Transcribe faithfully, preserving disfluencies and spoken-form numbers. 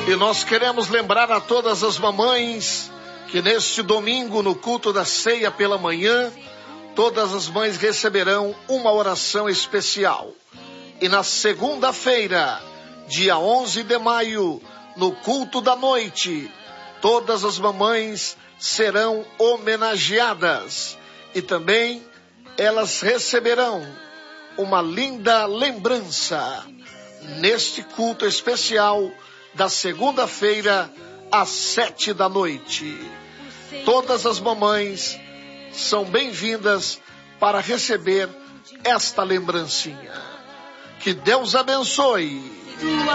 E nós queremos lembrar a todas as mamães que neste domingo, no culto da ceia pela manhã, todas as mães receberão uma oração especial. E na segunda-feira, dia onze de maio, no culto da noite, todas as mamães serão homenageadas. E também elas receberão uma linda lembrança neste culto especial da segunda-feira, às sete da noite. Todas as mamães são bem-vindas para receber esta lembrancinha. Que Deus abençoe.